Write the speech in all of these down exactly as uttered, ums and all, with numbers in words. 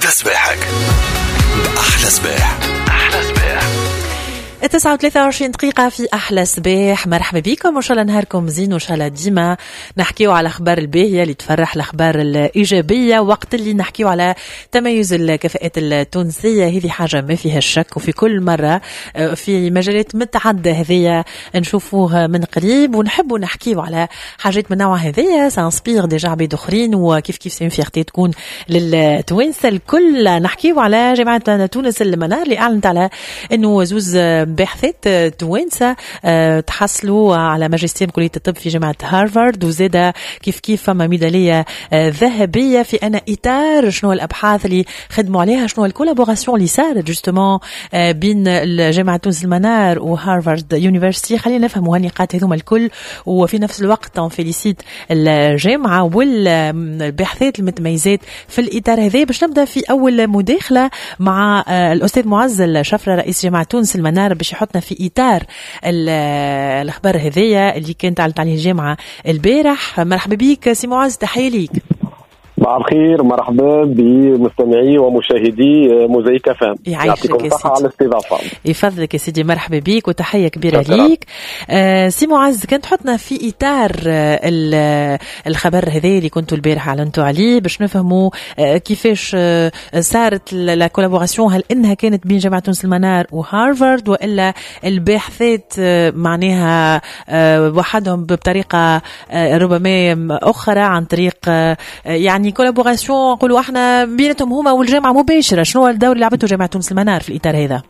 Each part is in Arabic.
صباحك بأحلى صباح. أحلى صباح التسعة وثلاثة وعشرين دقيقة في أحلى صباح. مرحبا بكم وإن شاء الله نهاركم زين وإن شاء الله ديما نحكيو على الأخبار الباهية اللي تفرح، الأخبار الإيجابية، وقت اللي نحكيو على تميز الكفاءات التونسية. هذه حاجة ما فيها الشك، وفي كل مرة في مجالات متعددة هذية نشوفوه من قريب ونحبوا نحكيو على حاجات من نوع هذية سانسبير ديجا عبيد أخرين، وكيف كيف سين فيغتي تكون للتوانسة الكل. نحكيو على جامعة تونس المنار اللي أعلنت على أنه زوز باحثات توانسة تحصلوا على ماجستير بكلية الطب في جامعة هارفارد، وزادة كيف كيف فما ميدالية ذهبية في أنا إطار شنو الأبحاث اللي خدموا عليها، شنو الكولابوراسيون اللي صارت جوستومون بين جامعة تونس المنار وهارفارد يونيفرسيتي. خلينا نفهموا هالنقاط هذوما الكل، وفي نفس الوقت نفيليسيت الجامعة والباحثات المتميزات في الإطار هذا. باش نبدأ في أول مداخلة مع الأستاذ معز الشفرة رئيس جامعة تونس المنار باش يحطنا في إطار الأخبار هذية اللي كانت على عليه الجامعة البارح. مرحبا بك سي معز، تحية ليك. مع الخير، مرحبا بمستمعي ومشاهدي موزايك فام. يعيشك يا سيدي، على الاستضافة. يفضلك يا سيدي، مرحبا بك وتحية كبيرة ليك. آه سي معز، كنت تحطنا في إطار آه الخبر هذا اللي كنتوا البارح اعلنتوا عليه باش نفهموا آه كيفاش آه صارت الكولابوراسيون، هل انها كانت بين جامعة تونس المنار وهارفارد، والا الباحثات آه معناها آه وحدهم بطريقة آه ربما أخرى عن طريق آه يعني كولابوراسيون نقولوا احنا بيناتهم هما والجامعة مباشرة. شنو الدور اللي لعبته جامعة تونس المنار في الإطار هذا؟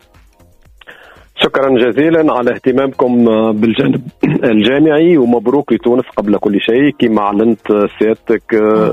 شكرا جزيلا على اهتمامكم بالجانب الجامعي، ومبروك لتونس قبل كل شيء. كما اعلنت سيادتك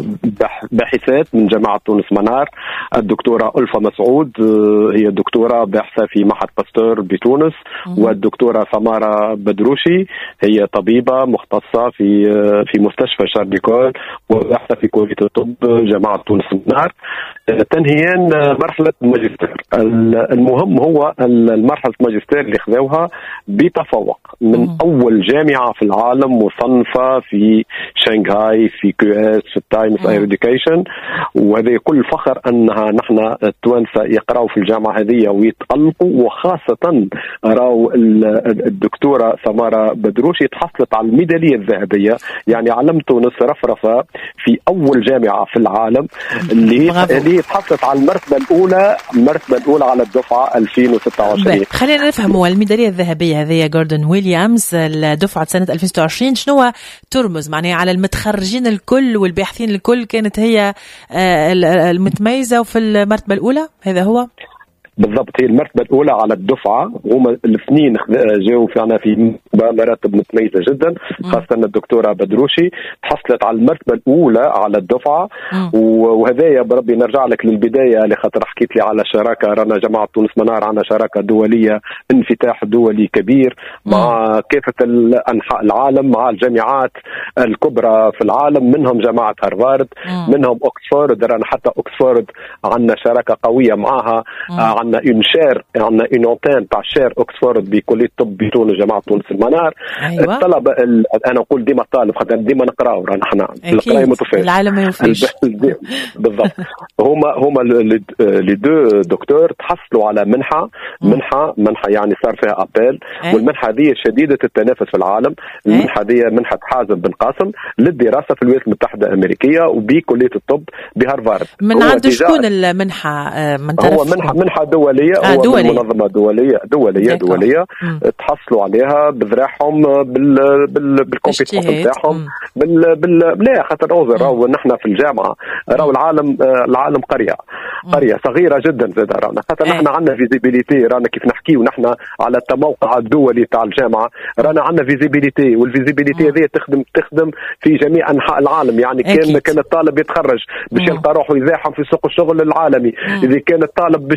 باحثات من جامعة تونس منار، الدكتورة ألفا مسعود هي دكتورة باحثة في معهد باستور بتونس، والدكتورة سمارة بدروشي هي طبيبة مختصة في في مستشفى شارديكول وباحثة في كلية الطب جامعة تونس منار، تنهيان مرحلة الماجستير. المهم هو المرحلة الماجستير اللي خذوها بتفوق من مم. أول جامعة في العالم مصنفة في شنغهاي، في كيو اس، في التايمز اير اديوكيشن، وهذا كل فخر أنها نحن التوانسة يقرأوا في الجامعة هذه ويتألقوا. وخاصة راو الدكتورة سمارة بدروشي تحصلت على الميدالية الذهبية، يعني علم تونس رفرفة في أول جامعة في العالم اللي اللي تحصلت على المرتبة الأولى المرتبة الأولى على الدفعة ألفين وستة وعشرين. خلينا نفهم الميدالية الذهبية هذه جوردن ويليامز الدفعة سنة ألفين وستة وعشرين شنو ترمز؟ معناها على المتخرجين الكل والباحثين الكل كانت هي المتميزة وفي المرتبة الأولى؟ هذا هو بالضبط، هي المرتبة الأولى على الدفعة. هما الاثنين جاوا فينا في مراتب متميزة جدا، خاصة الدكتورة بدروشي تحصلت على المرتبة الأولى على الدفعة. وهذايا بربي نرجع لك للبداية، لخاطر حكيت لي على شراكة، رانا جامعة تونس منار عنا شراكة دولية، انفتاح دولي كبير مع كافة أنحاء العالم، مع الجامعات الكبرى في العالم، منهم جامعة هارفارد، منهم أكسفورد. رانا حتى أكسفورد عنا شراكة قوية معها، عنا ينشار عنا ينوتين تاع شير أكسفورد بكلية الطب بتونس جامعة تونس المنار. أيوة. الطلبة ال... أنا أقول ديما الطالب خاطر ديما نقراو، رانا احنا القراية متفاش، العالم ما يوفيش. بالضبط. هما هما لي دو دكتور تحصلوا على منحة منحة منحة يعني صار فيها أبيل. أي. والمنحة هذه شديدة التنافس في العالم. المنحة هذه منحة حازم بن قاسم للدراسة في الولايات المتحدة الأمريكية وبكلية الطب بهارفارد. من عند شكون المنحة؟ من طرف هو منحة منحة دولية، آه هو دولي. منظمة دولية دولية ديكو. دولية مم. تحصلوا عليها بذراعهم بال بال بالكومبيتنس بتاعهم بال بال لا خاطر اوزر راهو نحن في الجامعة راهو العالم العالم قرية قرية صغيرة جدا زاد رانا خاطر نحن عندنا فيزيبيليتي، رانا كيف نحكي ونحن على التموقع الدولي تاع الجامعة رانا عندنا فيزيبيليتي، والفيزيبيليتي هذه تخدم تخدم في جميع أنحاء العالم. يعني كان أكيد. كان الطالب يتخرج باش يلقى روحه يزاحم في سوق الشغل العالمي، إذا كان الطالب باش يساهم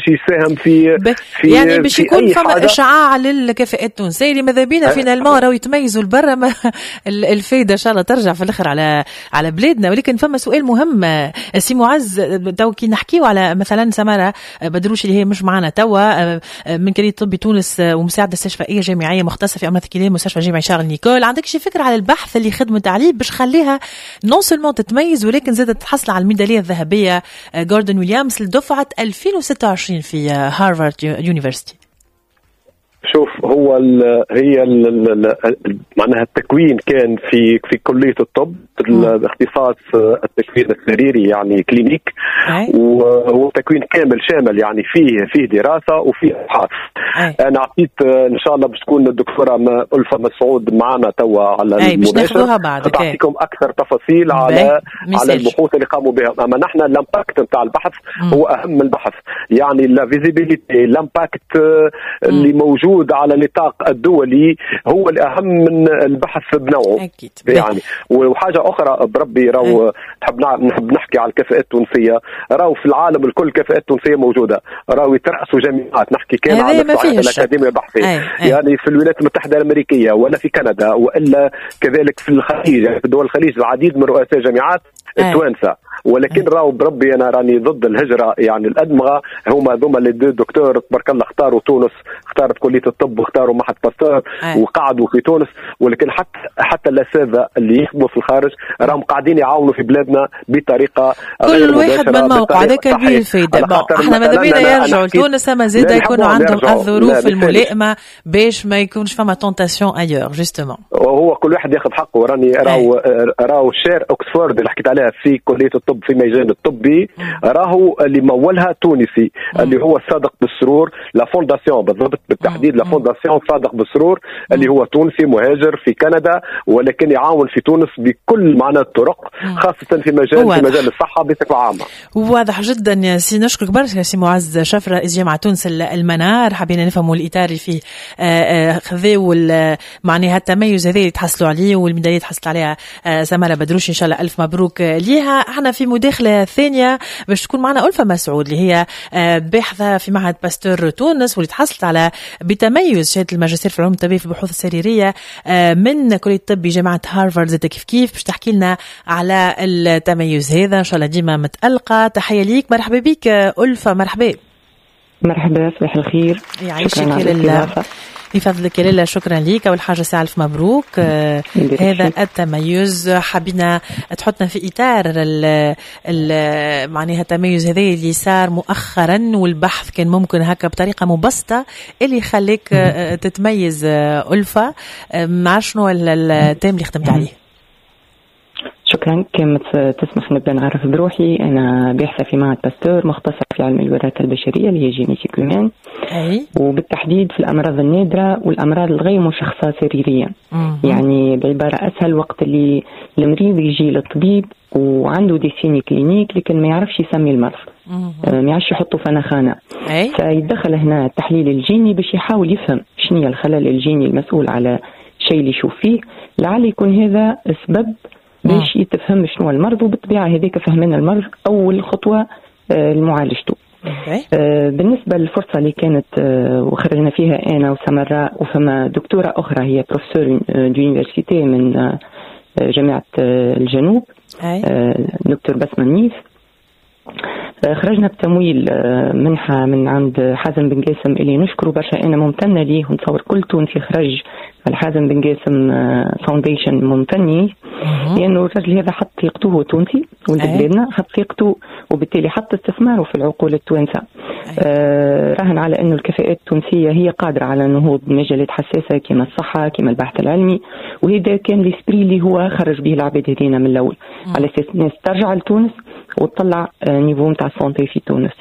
نفهم في, في يعني باش يكون فما اشعاع للكفاءات التونسيه اللي ماذا بينا فينا الماء راهو يتميزوا البرا الفايده ان شاء الله ترجع في الاخر على على بلادنا. ولكن فما سؤال مهم سي معز، تو كي نحكيو على مثلا سمارة بدروش اللي هي مش معنا توا من كليه طب تونس ومساعده استشفائيه جامعيه مختصه في امراض الكلى مستشفى جامعي شارل نيكول، عندك شي فكره على البحث اللي خدمت عليه باش خليها نون سولمون تتميز ولكن زادت تحصل على الميداليه الذهبيه جوردن ويليامز لدفعه ألفين وستة وعشرين في هارفارد يونيفرسيتي؟ شوف، هو ال هي ال معناها التكوين كان في في كليه الطب، الاختصاص التكوين السريري يعني كلينيك، وهو تكوين كامل شامل يعني فيه فيه دراسه وفيه ابحاث. انا اعطيت ان شاء الله باش تكون الدكتوره ألفة مسعود معنا توا على المباشر تعطيكم اكثر تفاصيل على على البحوث اللي قاموا بها. اما نحن الامباكت نتاع البحث هو اهم البحث، يعني لا فيزيبيليتي الامباكت اللي موجود على النطاق الدولي هو الأهم من البحث بنوعه. أكيد. يعني وحاجة أخرى بربي راهو نحب نحب نحكي على الكفاءات التونسية، راهو في العالم الكل الكفاءات التونسية موجودة، راهو يترأسوا جامعات، نحكي كان على الأكاديمية البحثية يعني في الولايات المتحدة الأمريكية ولا في كندا وإلا كذلك في الخليج، يعني في دول الخليج العديد من رؤساء جامعات التوانسة. ولكن راهو بربي انا راني ضد الهجره، يعني الادمغه هما ذوما اللي دكتور تبارك الله اختاروا تونس، اختارت كليه الطب واختاروا معهد باستور وقعدوا في تونس. ولكن حتى حتى الاساتذه اللي يخدموا في الخارج راهم قاعدين يعاونوا في بلادنا بطريقه كل واحد من موقع هذاك به الفايده. احنا ماذا بينا يرجعوا لتونس اما زاد يكونوا عندهم الظروف الملائمه باش ما يكونش فما تونتاسيون ايور جوستومون. وهو كل واحد ياخذ حقه. راني راهو راهو شير اوكسفورد اللي حكيت عليها في كليه الطب في ميدان الطبي راهو اللي مولها تونسي اللي هو صادق بالسرور، لا فونداسيون بالضبط بالتحديد لا فونداسيون صادق بالسرور اللي هو تونسي مهاجر في كندا ولكن يعاون في تونس بكل معنى الطرق، خاصة في مجال في مجال الصحة بصفة عامة. واضح جدا يا سي، نشكرك برشا سي معز شفرة رئيس جامعة تونس المنار. حبينا نفهموا الإطار اللي فيه خذاو معناها التميز هذا اللي تحصلوا عليه والميدالية تحصلت عليها سمارة بدروش، إن شاء الله ألف مبروك ليها. احنا في مداخلة ثانية باش تكون معنا ألفة مسعود اللي هي باحثة في معهد باستور تونس واللي تحصلت على بتميز شهادة الماجستير في العلوم الطبية في البحوث السريرية من كلية الطب بجامعة هارفارد. زي كيف كيف باش تحكي لنا على التميز هذا، إن شاء الله ديما متألقة. تحية ليك، مرحبا بك ألفة. مرحبا مرحبا، صباح الخير. يعيشك لله بفضلك يا لله. شكرا ليك. أول حاجة سي ألف مبروك آه هذا التميز. حبينا تحطنا في إطار ال ال معناها التميز هذا اللي صار مؤخرا والبحث كان ممكن هكا بطريقة مبسطة اللي يخليك آه تتميز آه ألفة. آه مع شنو التام اللي خدمت عليه؟ شكرا. كما تسمح نبدأ نعرف بروحي. أنا باحثة في معهد باستور مختصة في علم الوراثة البشرية اللي هي جينيتيك هيومان، وبالتحديد في الأمراض النادرة والأمراض الغير مشخصة سريريا. يعني بعبارة أسهل، وقت اللي المريض يجي للطبيب وعنده دي سيني كلينيك لكن ما يعرفش يسمي المرض، ما يعرفش يحطه فنخانة، فيدخل هنا التحليل الجيني باش يحاول يفهم شنو الخلل الجيني المسؤول على شيء اللي يشوف فيه، لعل يكون هذا سبب باش يتفهم شنو المرض، وبالطبيعة هذيك فهمنا المرض أول خطوة لمعالجته. آه بالنسبة للفرصة اللي كانت آه وخرجنا فيها أنا وسمراء وفما دكتورة أخرى هي بروفيسور دونيفرسيتي من آه جامعة آه الجنوب آه دكتور بسمة نيف. آه خرجنا بتمويل آه منحة من عند حازم بن قاسم اللي نشكره برشا، أنا ممتنة ليه ونتصور كل تونسي خرج الحازم بن قاسم آه فاونديشن ممتني، لأنه الرجل هذا حط ثقته، هو تونسي ولد بلادنا، حط ثقته وبالتالي حط استثماره في العقول التوانسة. آه راهن على أنه الكفاءات التونسية هي قادرة على النهوض بمجالات حساسة كما الصحة كما البحث العلمي، وهذا كان الاسبري اللي هو خرج به العباد هذينا من الأول، على أساس الناس ترجع لتونس وتطلع آه نيفو متاع السونتي في تونس.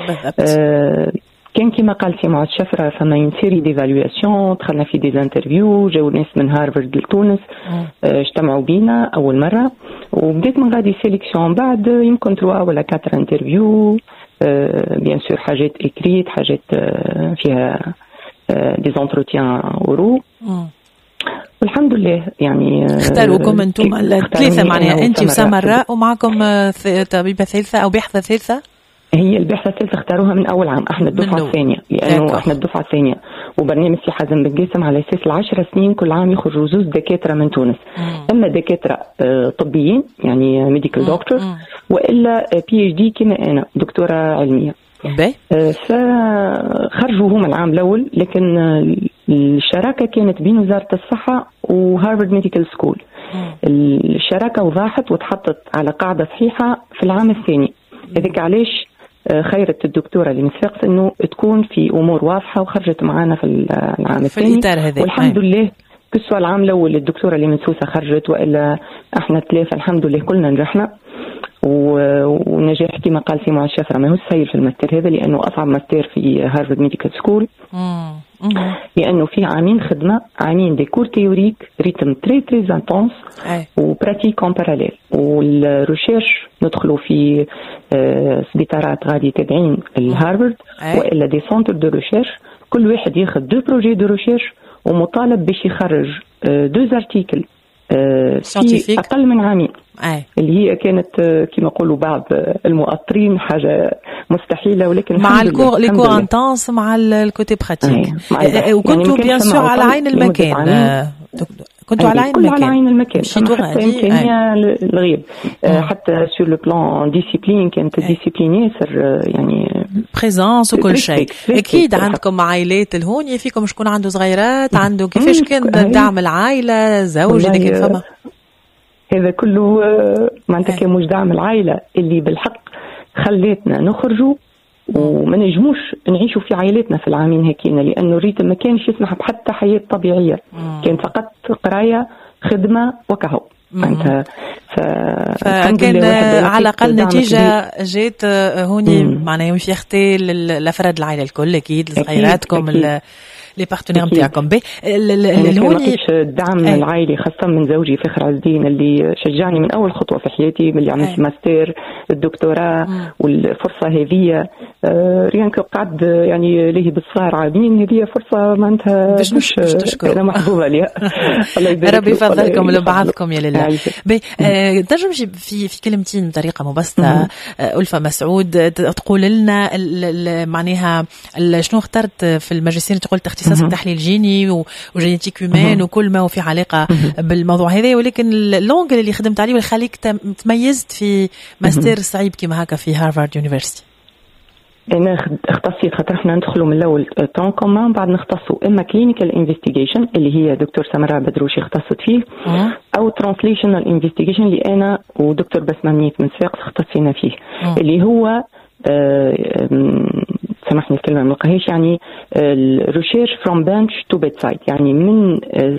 آه كان كما قال سي معز شفرة فما اون سيري ديفالواسيون، دخلنا في دي انترفيو، جاو ناس من هارفارد لتونس اجتمعوا بينا اول مره، وبديت من غادي سيليكسيون بعد يمكن تروا ولا كاتر انترفيو، بيان سور حاجات اكريت، حاجات فيها دي زونتروتيان اورو. والحمد لله يعني اختاروكم انتم الثلاثه، معناها انت وسمراء ومعكم طبيبه ثالثه او باحثه ثالثه. هي البعثة الثالثة اختاروها من أول عام، احنا الدفعة الثانية لأنه احنا الدفعة الثانية، وبرنامج سي حازم بن جاسم على أساس العشر سنين كل عام يخرجوا زوز دكاترة من تونس، مم. إما دكاترة اه طبيين يعني ميديكال دكتور، وإلا بي اتش دي كما أنا دكتورة علمية. اه فخرجوا هم العام الأول، لكن الشراكة كانت بين وزارة الصحة وهارفارد ميديكال سكول. الشراكة وضاحت وتحطت على قاعدة صحيحة في العام الثاني. هذيك علاش خيرت الدكتورة اللي مسفقس انه تكون في امور واضحة وخرجت معنا في العام في الثاني، الإطار هذا. والحمد لله كسوا العام الاول الدكتورة اللي من سوسة خرجت، والا احنا ثلاثة الحمد لله كلنا نجحنا. ونجاح كما قال سي معاذ شفرة ما هو سهل في الماستر هذا، لانه اصعب ماستر في هارفارد ميديكال سكول، لانه في عامين خدمه، عامين دي كور تيوريك ريتم تري تري انتونس وبراتيك اون باراليل، والريشيرش ندخلوا في سبيطارات غادي تابعين الهارفارد والا دي سونتر دو ريشيرش، كل واحد ياخذ دو بروجي دو ريشيرش ومطالب باش يخرج دو ارتيكل في اقل من عامين. أي. اللي هي كانت كما يقولوا بعض المؤطرين حاجه مستحيله، ولكن مع الكور لي كور انتونس مع الكوتي براتيك. وكنتوا بيان سور على عين المكان، كنتوا على عين المكان على عين المكان حتى إمكانية الغيب، حتى سور لو بلان ديسيبلين كانت ديسيبلين ياسر، يعني بريزونس وكل شيء. أكيد عندكم عائلات الهون، فيكم شكون عنده صغيرات، عنده كيفاش كان دعم العائلة، زوج اللي كان فما هذا كله معناتها كان مش دعم العائلة اللي بالحق خليتنا نخرجوا وما نجموش نعيشوا في عائلتنا في العامين هكينا، لأنه الريتم ما كانش يسمح بحتى حياة طبيعية، كان فقط قراية خدمة وكهو معناتها. فكان على الأقل نتيجة جات هوني معناها مش يختي لأفراد العائلة الكل، أكيد لصغيراتكم لي بارتنير نتاعكم. بي الهوني الدعم أي. العائلي خاصة من زوجي فخر عز الدين اللي شجعني من أول خطوة في حياتي، من اللي عملت ماستر الدكتوراه والفرصة هذه آه ريانك قعد يعني ليه بالصغار عامين، هذه فرصة معناتها باش نشكر أنا محبوبة ليها. الله يبارك ربي يفضلكم لبعضكم يا لله. بي آه تنجم في في كلمتين بطريقة مبسطة آه ألفة مسعود تقول لنا معناها شنو اخترت في الماجستير؟ تقول اختصاص التحليل جيني وجينيتيك هيومان وكل ما هو في علاقة بالموضوع هذا، ولكن اللونج اللي خدمت عليه والخليك تميزت في ماستر صعيب كما هكا في هارفارد يونيفرسيتي. انا اختصيت خاطر احنا ندخلوا من الاول طون كومان، بعد نختصوا اما كلينيكال انفستيجيشن اللي هي دكتور سمراء بدروشي اختصت فيه، او ترانسليشنال انفستيجيشن اللي انا ودكتور بسمة منيت من صفاقس اختصينا فيه، اللي هو آه سامحني الكلمة ما نلقاهاش، يعني الريسيرش فروم بنش تو بيد سايد، يعني من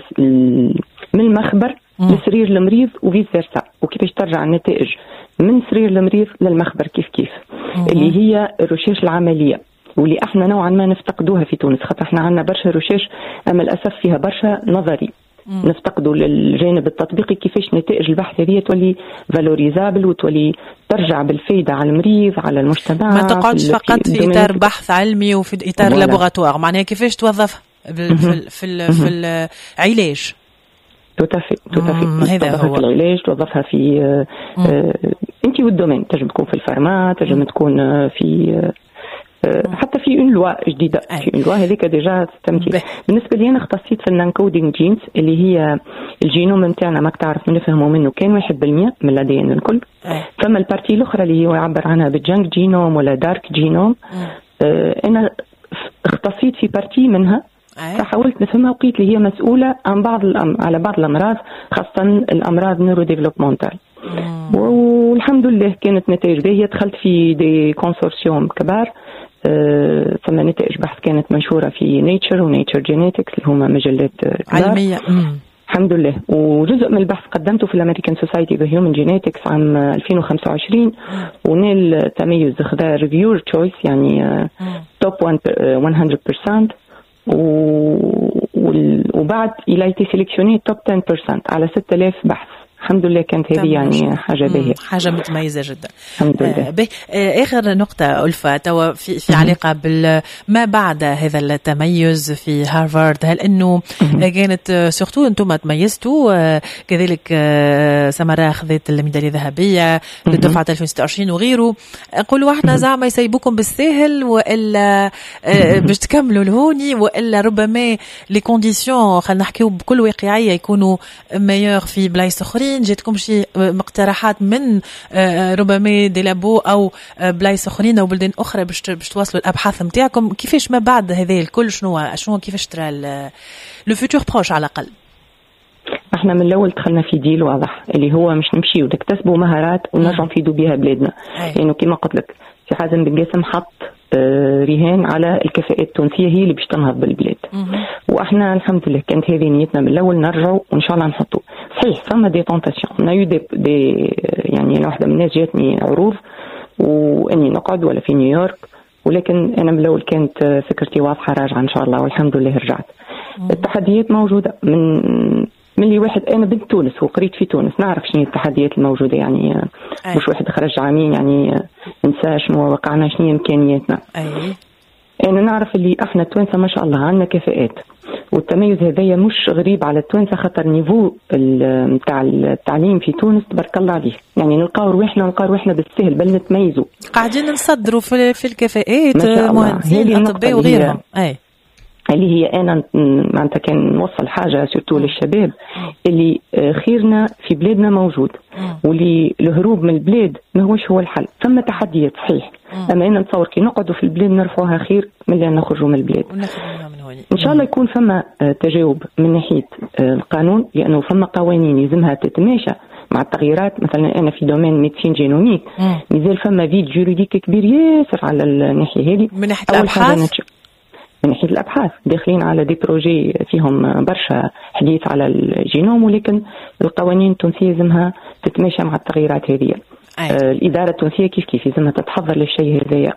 من المخبر لسرير المريض وفيس فيرسا، وكيفاش ترجع النتائج من سرير المريض للمخبر كيف كيف، اللي هي الريسيرش العملية، واللي احنا نوعا ما نفتقدوها في تونس، خاطر احنا عندنا برشا ريسيرش اما للاسف فيها برشا نظري، نفتقدوا للجانب التطبيقي، كيفاش نتائج البحث هذه تولي فالوريزابل وتولي ترجع بالفايدة على المريض على المجتمع، ما تقعدش فقط في إطار بحث علمي وفي إطار لابوغاتوار، معناها كيفاش توظف في في في العلاج. توتافي توتافي هذا هو في العلاج، توظفها في آه انت والدومين، تنجم تكون في الفارما، تنجم تكون في حتى في اون لوا جديده، في اون لوا هذيك ديجا تمثيل. بالنسبه لي انا اختصيت في النانكودينغ جينز اللي هي الجينوم نتاعنا ما تعرف نفهموا منه كان واحد بالمية من الدي ان الكل، ثم البارتي الاخرى اللي هو يعبر عنها بالجانك جينوم ولا دارك جينوم، آه انا اختصيت في بارتي منها، فحاولت نفهمها وقيت اللي هي مسؤوله عن بعض الأم... على بعض الامراض، خاصه الامراض نيرو ديفلوبمنتال، والحمد لله كانت نتائج باهيه. دخلت في دي كونسورسيوم كبار، آه، ثم نتائج بحث كانت منشورة في نيتشر ونيتشر جينيتكس اللي هما مجلات علمية الحمد لله. وجزء من البحث قدمته في الامريكان سوسايتي بهيومن جينيتكس عام ألفين وخمسة وعشرين، ونال تميز خذا ريفيور تشويس يعني توب مية بالمية، وبعد إلى تي سيلكشني توب عشرة بالمية على ستة آلاف بحث الحمد لله كانت هذه يعني حاجة باهية، حاجة متميزة جدا. الحمد لله. آه آه آخر نقطة ألفة توا في, في علاقة بالما بعد هذا التميز في هارفارد، هل أنه كانت سورتو أنتم تميزتوا آه كذلك آه سمراء أخذت الميدالية الذهبية للدفعة ألفين وستة وعشرين وغيره، قولوا احنا زعما يسيبوكم بالساهل وإلا آه باش تكملوا لهوني، وإلا ربما لي كونديسيون خلينا نحكيو بكل واقعية يكونوا ميور في بلايص أخرين، جاتكم شي مقترحات من ربما ديلابو أو بلايص أخرين أو بلدان أخرى باش باش تواصلوا الأبحاث متاعكم؟ كيفاش ما بعد هذا الكل شنو شنو كيفاش ترى لو فيتور بروش على الأقل؟ احنا من الاول دخلنا في ديل واضح اللي هو مش نمشي ونكتسبوا مهارات ونرجعوا نفيدوا بها بلادنا، لانه يعني كما قلت لك سي حازم بن قاسم حط آه رهان على الكفاءات التونسيه هي اللي باش تنهض بالبلاد، واحنا الحمد لله كانت هذه نيتنا من الاول نرجعوا وان شاء الله نحطوا. صحيح فما دي تونتاسيون نايو دي, دي يعني انا واحده من الناس جاتني عروض واني نقعد ولا في نيويورك، ولكن انا من الاول كانت فكرتي واضحه راجعه ان شاء الله والحمد لله رجعت. التحديات موجوده من من اللي واحد انا بنت تونس وقريت في تونس نعرف شنو التحديات الموجوده، يعني أي. مش واحد خرج عامين يعني ننسى شنو وقعنا شنو امكانياتنا. اي انا نعرف اللي احنا التوانسه ما شاء الله عندنا كفاءات، والتميز هذايا مش غريب على التوانسه خاطر نيفو نتاع التعليم في تونس تبارك الله عليه، يعني نلقاو رواحنا نلقاو رواحنا بالسهل بل نتميزوا، قاعدين نصدروا في, في الكفاءات مهندسين اطباء وغيرهم. اي اللي هي انا معناتها كان نوصل حاجه سورتو للشباب اللي خيرنا في بلادنا موجود، واللي الهروب من البلاد ما هوش هو الحل. ثم تحديات صحيح، اما انا نتصور كي نقعدوا في البلاد نرفعوها خير من اللي نخرجوا من البلاد. ان شاء الله يكون فما تجاوب من ناحيه القانون، لانه فما قوانين يلزمها تتماشى مع التغييرات. مثلا انا في دومين ميديسين جينوميك مازال فما فيد جوريديك كبير ياسر على الناحيه هذه. من ناحيه الابحاث من ناحيه الابحاث داخلين على دي بروجي فيهم برشا حديث على الجينوم، ولكن القوانين التونسيه لازمها تتماشى مع التغييرات هذه. آه الاداره التونسيه كيف كيف لازمها تتحضر للشيء هذايا،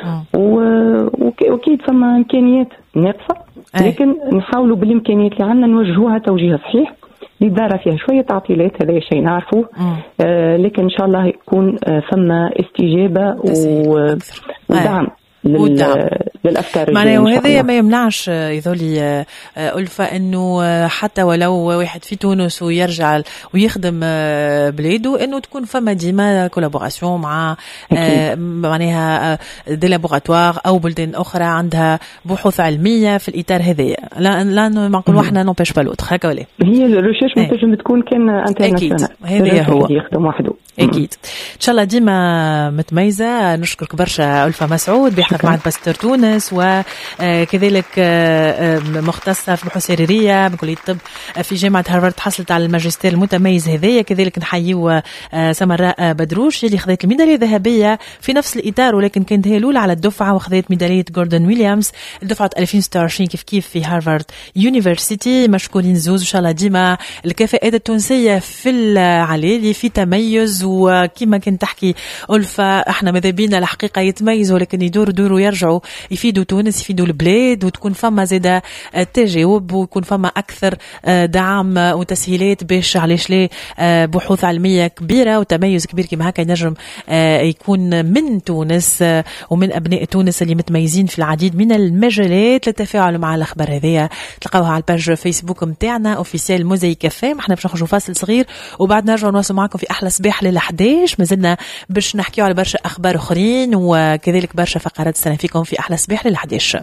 واكيد ثم امكانيات ناقصه، لكن نحاولوا بالامكانيات اللي عندنا نوجهوها توجيه صحيح. الاداره فيها شويه تعطيلات هذا شيء نعرفوه، آه لكن ان شاء الله يكون آه ثم استجابه ودعم للأفكار. معناه وهذا ما يمنعش يذولي ألفة أنه حتى ولو واحد في تونس ويرجع ويخدم بلاده أنه تكون فما ديما كولابوراسيون مع معناها دي لابوراتوار أو بلدان أخرى عندها بحوث علمية في الإطار هذايا. لا لا نقول واحنا نوبيش بالوت هكا ولا هي الريشيرش متنجم تكون كان انترناسيونال. هذا هو يخدم وحده أكيد. إن شاء الله ديما متميزة. نشكرك برشا ألفة مسعود بحق معهد باستور تونس، وكذلك مختصة في بحوث سريرية بكلية الطب في جامعة هارفارد، حصلت على الماجستير المتميز هذايا. كذلك نحييو سمراء بدروش اللي خذت الميدالية الذهبية في نفس الإطار، ولكن كانت هي الأولى على الدفعة وخذت ميدالية جوردن ويليامز الدفعة ألفين وستة وعشرين كيف كيف في هارفارد يونيفرسيتي. مشكورين زوز إن شاء الله ديما الكفاءات التونسية في العلالي في تميز، وكما كنت تحكي ألفة احنا ماذا بينا الحقيقة يتميزوا لكن يدوروا دوروا يرجعوا يفيدوا تونس يفيدوا البلاد، وتكون فما زيادة تجاوب ويكون فما أكثر دعم وتسهيلات باش علاش ليه بحوث علمية كبيرة وتميز كبير كما هكا ينجم يكون من تونس ومن أبناء تونس اللي متميزين في العديد من المجالات. للتفاعل مع الأخبار هذه تلقاوها على الباج فيسبوك متاعنا اوفيسيال موزايك كافيه. احنا باش نخرجوا فاصل صغير وبعد نرجعوا نواصل معكم في أحلى صباح ليلة إحدى عشر. مازلنا باش نحكيوا على برشا أخبار أخرين وكذلك برشا فقرات السنة فيكم في أحلى صباح ليلة إحدى عشر.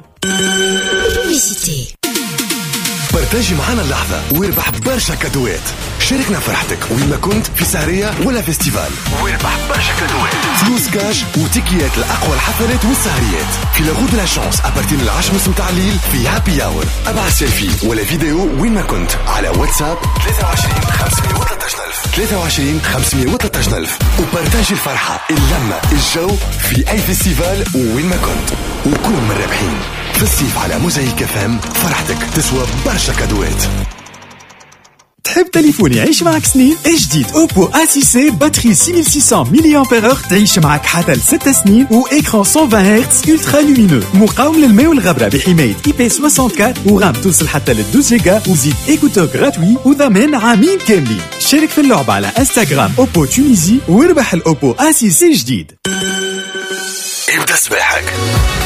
بارتاجي معنا اللحظة واربح برشا كادوات. شاركنا فرحتك وين ما كنت في سهرية ولا فيستيفال، واربح برشا كادوات، فلوس كاش وتيكيات لأقوى الحفلات والسهريات في لاغود لا شانس أبارتين العشر نص متاع الليل في هابي أور. ابعث سيلفي ولا فيديو وين ما كنت على واتساب ثلاثة وعشرين خمسمية وثلاثة عشر ألف ثلاثة وعشرين خمسمية وثلاثة عشر ألف وبارتاجي الفرحة اللمة الجو في أي فيستيفال وين ما كنت وكون من الرابحين. في الصيف على موزايك فام فرحتك تسوى برشا كادوات. تحب تليفون يعيش معك سنين؟ جديد اوبو اي سي باتري ستة آلاف وستمية ملي أمبير اور تعيش معك حتى لست سنين، واكران مية وعشرين هرتز الترا لومينو، مقاوم للماء والغبره بحمايه اي بي أربعة وأربعين ورام توصل حتى ل اثناشر جيجا، وزيد ايكوتور غراتوي وضمان عامين كاملين. شارك في اللعبه على انستغرام اوبو تونيزي واربح الاوبو اي سي جديد. ابدأ صباحك